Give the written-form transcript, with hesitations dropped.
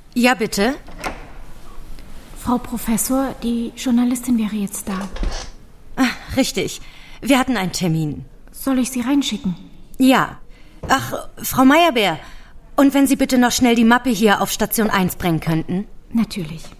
Ja, bitte? Frau Professor, die Journalistin wäre jetzt da. Ach, richtig. Wir hatten einen Termin. Soll ich sie reinschicken? Ja. Ach, Frau Meyerbeer. Und wenn Sie bitte noch schnell die Mappe hier auf Station 1 bringen könnten? Natürlich.